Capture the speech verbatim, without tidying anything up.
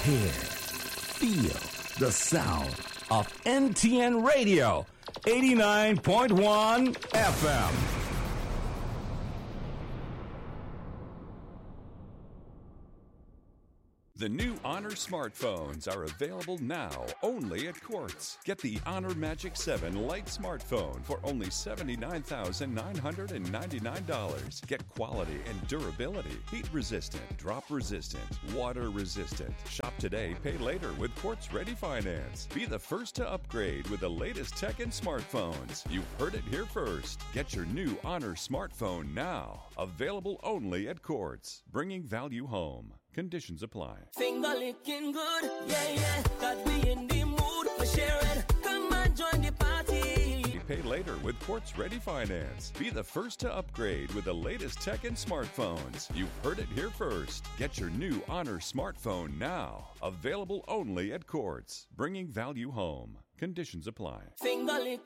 Hear, feel the sound of N T N Radio, eighty-nine point one F M. The new Honor smartphones are available now only at Quartz. Get the Honor Magic seven Lite smartphone for only seventy-nine thousand nine hundred ninety-nine dollars. Get quality and durability, heat resistant, drop resistant, water resistant. Shop today, pay later with Quartz Ready Finance. Be the first to upgrade with the latest tech and smartphones. You've heard it here first. Get your new Honor smartphone now. Available only at Quartz. Bringing value home. Conditions apply. Finger licking good, yeah, yeah. Got we in the mood for sharing. Come and join the party. Pay later with Quartz Ready Finance. Be the first to upgrade with the latest tech and smartphones. You've heard it here first. Get your new Honor smartphone now. Available only at Quartz. Bringing value home. Conditions apply. Finger licking.